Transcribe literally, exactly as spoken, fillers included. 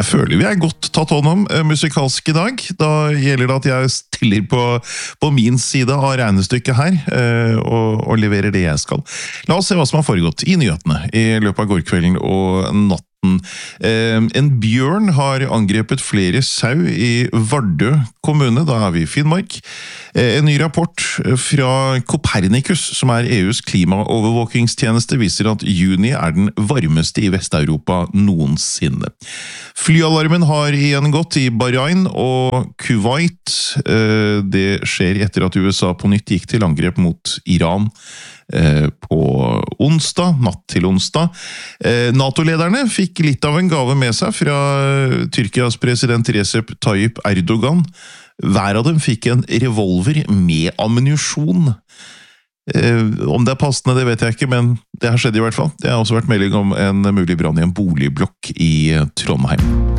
Jeg føler vi er godt tatt hånd om eh, musikalsk i dag. Da gjelder det at jeg stiller på, på min side av regnestykket her, eh, og, og leverer det jeg skal. La oss se hva som har foregått i nyhetene i løpet av gårkvelden og natten. Eh, en bjørn har angrepet flere sau i Vardø kommune, da er vi i Finnmark. Eh, en ny rapport fra Copernicus, som er E U's klimaovervåkingstjeneste, viser at juni er den varmeste i Vest-Europa noensinne. Flyalarmen har igjen gått i Bahrain og Kuwait. Eh, det skjer etter at U S A på nytt gikk til angrep mot Iran på onsdag, natt til onsdag. NATO-lederne fikk litt av en gave med seg fra Tyrkias president Recep Tayyip Erdogan. Hver av dem fikk en revolver med ammunisjon. Om det er passende, det vet jeg ikke, men det har skjedd i hvert fall. Det har også vært melding om en mulig brann i en boligblokk i Trondheim.